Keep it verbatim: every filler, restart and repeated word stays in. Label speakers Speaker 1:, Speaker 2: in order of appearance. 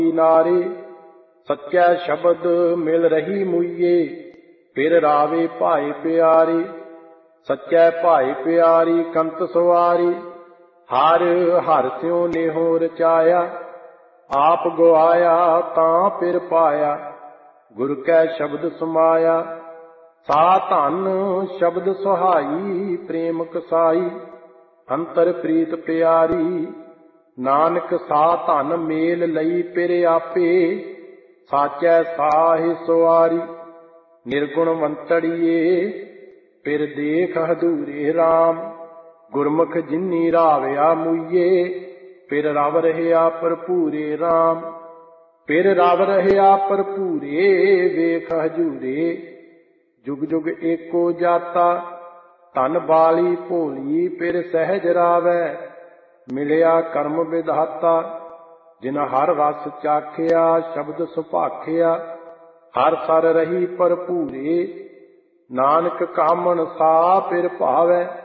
Speaker 1: नारे सच्चा शब्द मिल रही मुइये फिर रावे भाई प्यारी सच्चा भाई प्यारी कंत सवारी हर हर स्यों नेहो रचाया आप गवाया तां फिर पाया गुर कै शब्द समाया सा धन शब्द सुहाई प्रेम कसाई अंतर प्रीत प्यारी नानक सा धन मेल लई फिर आपे साचै साहि सुवारी निर्गुणवंतड़िए फिर देख हदूरे राम गुरमुख जिन्नी रावया मुइये फिर रव रहया भरपूरे राम फिर रव रहया भरपूरे वेख हजूरे जुग जुग एको जाता धन बाली भोली फिर सहज रावै मिलिया कर्म विधाता जिन हर रस चाखिया शब्द सुभाखिया हर सर रही भरपूरे नानक कामन सा फिर भावै